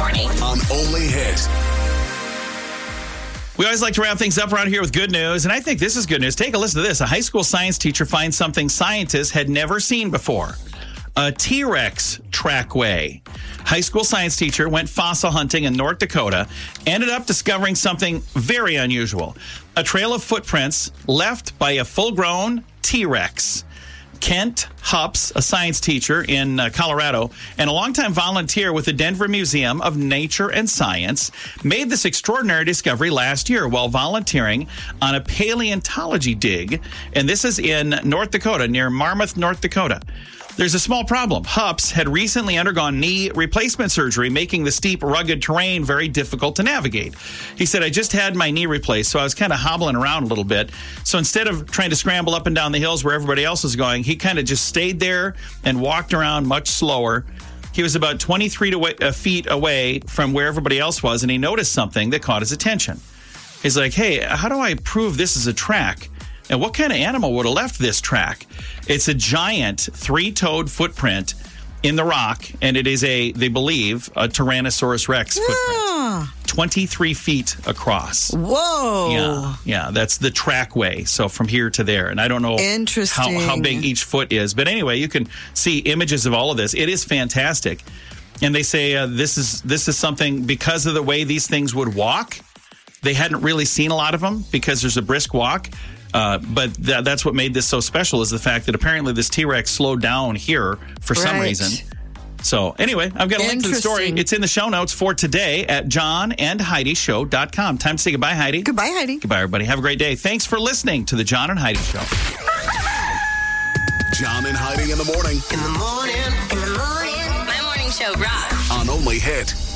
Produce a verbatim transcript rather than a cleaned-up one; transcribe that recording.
morning. On Only Hit. We always like to wrap things up around here with good news, and I think this is good news. Take a listen to this. A high school science teacher finds something scientists had never seen before. A T-Rex trackway. High school science teacher went fossil hunting in North Dakota, ended up discovering something very unusual. A trail of footprints left by a full-grown T-Rex. Kent Hups, a science teacher in uh, Colorado and a longtime volunteer with the Denver Museum of Nature and Science, made this extraordinary discovery last year while volunteering on a paleontology dig. And this is in North Dakota, near Marmarth, North Dakota. There's a small problem. Hups had recently undergone knee replacement surgery, making the steep, rugged terrain very difficult to navigate. He said, I just had my knee replaced, so I was kind of hobbling around a little bit. So instead of trying to scramble up and down the hills where everybody else was going, he kind of just stayed there and walked around much slower. He was about twenty-three feet away from where everybody else was, and he noticed something that caught his attention. He's like, hey, how do I prove this is a track? And what kind of animal would have left this track? It's a giant three-toed footprint in the rock, and it is a, they believe, a Tyrannosaurus Rex footprint. Ah. twenty-three feet across. Whoa. Yeah, yeah, that's the trackway. So from here to there. And I don't know how, how big each foot is. But anyway, you can see images of all of this. It is fantastic. And they say uh, this is this is something, because of the way these things would walk, they hadn't really seen a lot of them because there's a brisk walk. Uh, but th- that's what made this so special, is the fact that apparently this T-Rex slowed down here for some Right. reason. So anyway, I've got a link to the story. It's in the show notes for today at john and heidi show dot com. Time to say goodbye, Heidi. Goodbye, Heidi. Goodbye, everybody. Have a great day. Thanks for listening to the John and Heidi Show. John and Heidi in the morning. In the morning. In the morning. My morning show rocks. On Only Hit.